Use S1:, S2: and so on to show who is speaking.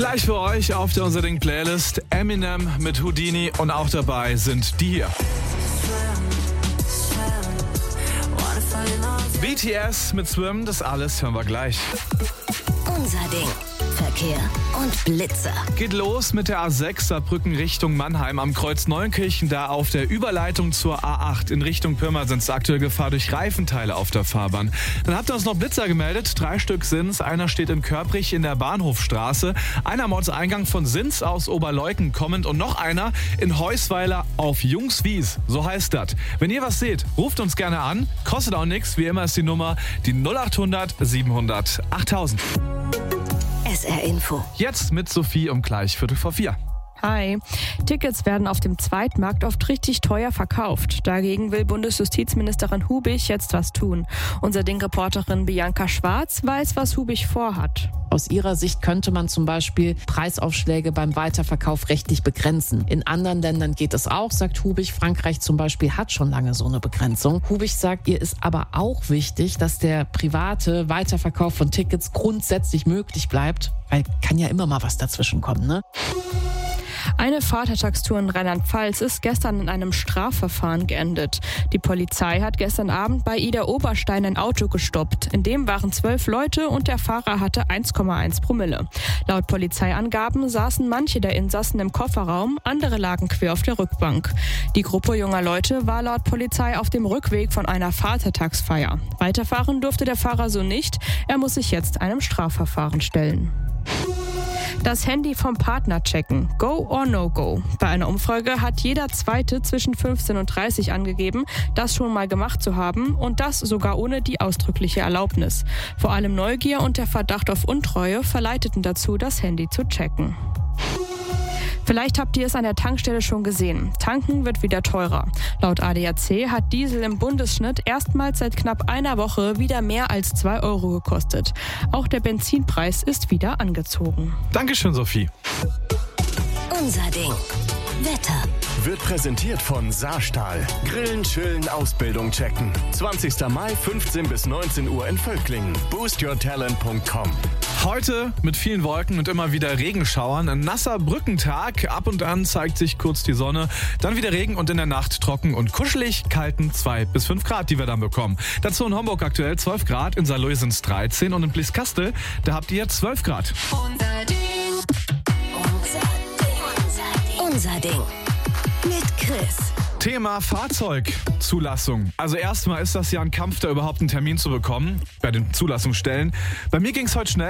S1: Gleich für euch auf der Unser Ding Playlist Eminem mit Houdini und auch dabei sind die hier. BTS mit Swim, das alles hören wir gleich.
S2: Unser Ding. Verkehr und Blitzer.
S1: Geht los mit der A6 Saarbrücken Richtung Mannheim am Kreuz Neunkirchen. Da auf der Überleitung zur A8 in Richtung Pirmasens aktuell Gefahr durch Reifenteile auf der Fahrbahn. Dann habt ihr uns noch Blitzer gemeldet. 3 Stück sind's. Einer steht in Körprich in der Bahnhofstraße. Einer am Ortseingang von Sins aus Oberleuken kommend und noch einer in Heusweiler auf Jungswies. So heißt das. Wenn ihr was seht, ruft uns gerne an. Kostet auch nichts. Wie immer ist die Nummer die 0800 700 8000.
S2: SR Info.
S1: Jetzt mit Sophie um gleich 3:45.
S3: Hi. Tickets werden auf dem Zweitmarkt oft richtig teuer verkauft. Dagegen will Bundesjustizministerin Hubich jetzt was tun. Unser Ding-Reporterin Bianca Schwarz weiß, was Hubich vorhat.
S4: Aus ihrer Sicht könnte man zum Beispiel Preisaufschläge beim Weiterverkauf rechtlich begrenzen. In anderen Ländern geht es auch, sagt Hubich. Frankreich zum Beispiel hat schon lange so eine Begrenzung. Hubich sagt, ihr ist aber auch wichtig, dass der private Weiterverkauf von Tickets grundsätzlich möglich bleibt, weil kann ja immer mal was dazwischen kommen, ne?
S3: Eine Vatertagstour in Rheinland-Pfalz ist gestern in einem Strafverfahren geendet. Die Polizei hat gestern Abend bei Ida Oberstein ein Auto gestoppt. In dem waren 12 Leute und der Fahrer hatte 1,1 Promille. Laut Polizeiangaben saßen manche der Insassen im Kofferraum, andere lagen quer auf der Rückbank. Die Gruppe junger Leute war laut Polizei auf dem Rückweg von einer Vatertagsfeier. Weiterfahren durfte der Fahrer so nicht. Er muss sich jetzt einem Strafverfahren stellen. Das Handy vom Partner checken. Go or no go? Bei einer Umfrage hat jeder Zweite zwischen 15 und 30 angegeben, das schon mal gemacht zu haben und das sogar ohne die ausdrückliche Erlaubnis. Vor allem Neugier und der Verdacht auf Untreue verleiteten dazu, das Handy zu checken. Vielleicht habt ihr es an der Tankstelle schon gesehen. Tanken wird wieder teurer. Laut ADAC hat Diesel im Bundesschnitt erstmals seit knapp einer Woche wieder mehr als 2 Euro gekostet. Auch der Benzinpreis ist wieder angezogen.
S1: Dankeschön, Sophie.
S2: Unser Ding. Wetter.
S5: Wird präsentiert von Saarstahl. Grillen, chillen, Ausbildung checken. 20. Mai, 15 bis 19 Uhr in Völklingen. boostyourtalent.com.
S1: Heute mit vielen Wolken und immer wieder Regenschauern. Ein nasser Brückentag. Ab und an zeigt sich kurz die Sonne. Dann wieder Regen und in der Nacht trocken und kuschelig kalten 2 bis 5 Grad, die wir dann bekommen. Dazu in Homburg aktuell 12 Grad, in Saarlouis sind es 13 und in Blieskastel, da habt ihr 12 Grad.
S2: Unser Ding. Unser Ding. Mit Chris.
S1: Thema Fahrzeugzulassung. Also erstmal ist das ja ein Kampf, da überhaupt einen Termin zu bekommen bei den Zulassungsstellen. Bei mir ging es heute schnell.